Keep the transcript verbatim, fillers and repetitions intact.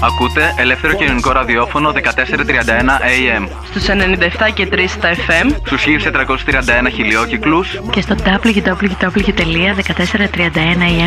Ακούτε ελεύθερο κοινωνικό ραδιόφωνο δεκατέσσερα τριάντα ένα έι εμ. Στους ενενήντα επτά και τρία στα εφ εμ. Στους χίλια τετρακόσιους τριάντα ένα χιλιόκυκλους. Και στο double-u double-u double-u τελεία δεκατέσσερα τριάντα ένα έι εμ